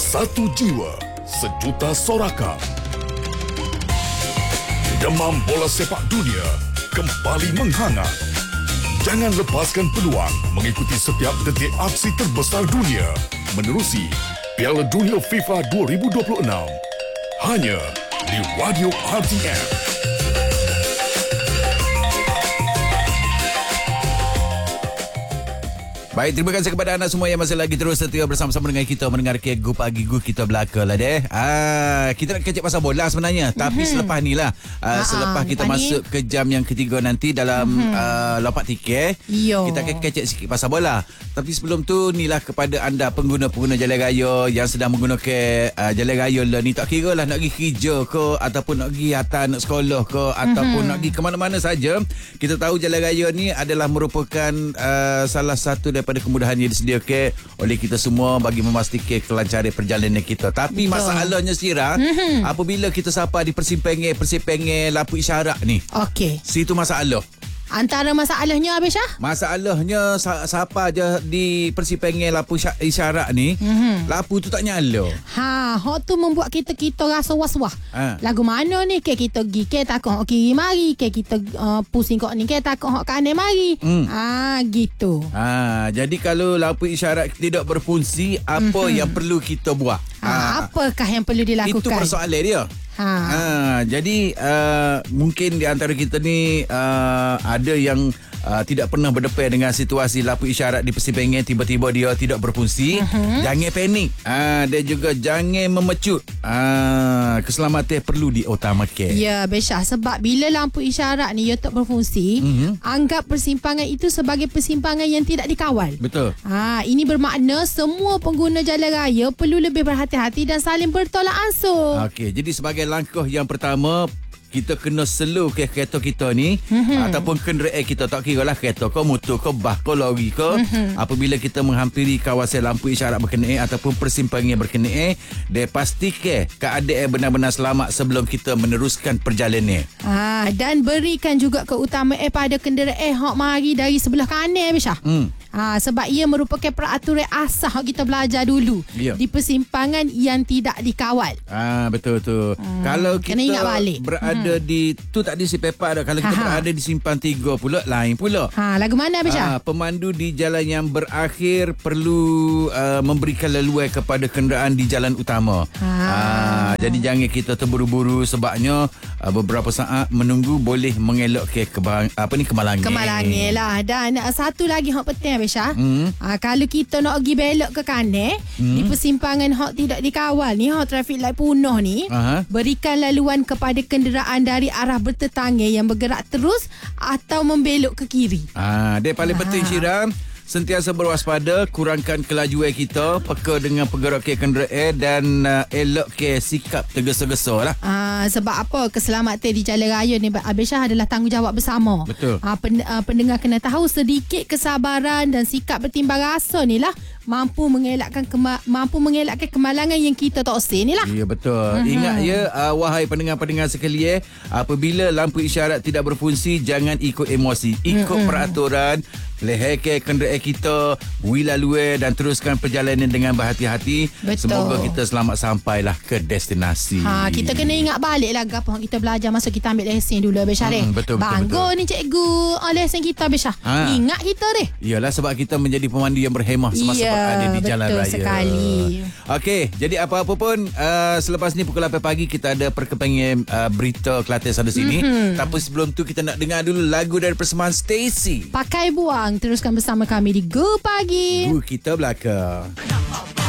Satu jiwa, sejuta sorakan. Demam bola sepak dunia kembali menghangat. Jangan lepaskan peluang mengikuti setiap detik aksi terbesar dunia menerusi Piala Dunia FIFA 2026. Hanya di Radio RTM. Baik, terima kasih kepada anda semua yang masih lagi terus setia bersama-sama dengan kita mendengar Gu Pagi Gu kita belaka lah deh. Kita nak kecek pasal bola sebenarnya, tapi selepas ni lah. Selepas kita masuk ke jam yang ketiga nanti dalam Lopak Tiket, kita akan kecek sikit pasal bola. Tapi sebelum tu nilah kepada anda pengguna-pengguna jalan raya yang sedang menggunakan jalan raya lah ni, tak kira lah nak pergi kerja ke ataupun nak pergi hantar anak sekolah ke ataupun nak pergi ke mana-mana saja. Kita tahu jalan raya ni adalah merupakan salah satu daripada kemudahan yang disediakan oleh kita semua bagi memastikan kelancaran perjalanan kita. Tapi masalahnya Syira, apabila kita sampai di persimpangan lampu isyarat ni, situ masalah. Antara masalahnya apa Syah? Masalahnya siapa je di persimpangan lampu isyarat ni, lampu tu tak nyala. Hak tu membuat kita rasa was-was. Lagu mana ni ke kita pergi ke takut hok kiri mari, ke kita pusing kok ni ke takut hok kanan mari. Gitu. Jadi kalau lampu isyarat tidak berfungsi, apa yang perlu kita buat? Apakah yang perlu dilakukan? Itu persoalan dia. Jadi mungkin di antara kita ni ada yang tidak pernah berdepan dengan situasi lampu isyarat di persimpangan tiba-tiba dia tidak berfungsi. Jangan panik. Dan juga jangan memecut. Keselamatan perlu diutamakan. Ya, Syah, sebab bila lampu isyarat ni dia tak berfungsi, anggap persimpangan itu sebagai persimpangan yang tidak dikawal. Betul. Ini bermakna semua pengguna jalan raya perlu lebih berhati-hati dan saling bertolak ansur. Okey, jadi sebagai langkah yang pertama, kita kena slow ke kereta kita ni, ataupun kenderaan kita, tak kira lah kereta ke, motor ke, bas ke, lori ke. Apabila kita menghampiri kawasan lampu isyarat berkenaan ataupun persimpangan berkenaan, dia pastikan keadaan benar-benar selamat sebelum kita meneruskan perjalanan. Dan berikan juga keutamaan pada kenderaan hok mari dari sebelah kanan, Syah. Sebab ia merupakan peraturan asas yang kita belajar dulu di persimpangan yang tidak dikawal. Betul tu. Kalau kita berada di tu tadi si Pepa dah. Kalau kita berada di simpang 3 pula lain pula. Lagu mana Abisha? Pemandu di jalan yang berakhir perlu memberikan leluhur kepada kenderaan di jalan utama. Jadi jangan kita terburu-buru sebabnya beberapa saat menunggu boleh mengelakkan kemalangan. Kemalangan lah. Dan satu lagi hak penting Syah. Kalau kita nak pergi belok ke kanan di persimpangan hak tidak dikawal ni, hak traffic light punah ni, berikan laluan kepada kenderaan dari arah bertetangga yang bergerak terus atau membelok ke kiri. Dia paling penting Syirah, sentiasa berwaspada, kurangkan kelajuan kita, peka dengan pergerakan kenderaan dan elokkan sikap tergesa-gesa lah. Sebab apa? Keselamatan di jalan raya ni Abisha adalah tanggungjawab bersama. Betul. Pendengar kena tahu sedikit kesabaran dan sikap bertimbang rasa ni lah mampu mengelakkan kemalangan yang kita tak usah ni lah. Ya, betul. Ingat ya, wahai pendengar-pendengar sekalian, apabila lampu isyarat tidak berfungsi, jangan ikut emosi, ikut peraturan, leherkan kenderaan kita, bui laluan dan teruskan perjalanan dengan berhati-hati. Betul. Semoga kita selamat sampailah ke destinasi. Kita kena ingat balik lah apa kita belajar masa kita ambil lesen dulu Abisha. Betul. Bangga ni cikgu lesen kita Abisha. Ingat kita deh. Iyalah, sebab kita menjadi pemandu yang berhemah semasa ada di jalan raya. Betul sekali. Okey, jadi apa-apa pun selepas ni pukul 8 pagi kita ada perkembangan berita Kelantan sana sini. Tapi sebelum tu kita nak dengar dulu lagu dari persembahan Stacy. Pakai buang. Teruskan bersama kami di Gu Pagi. Gu kita belaka.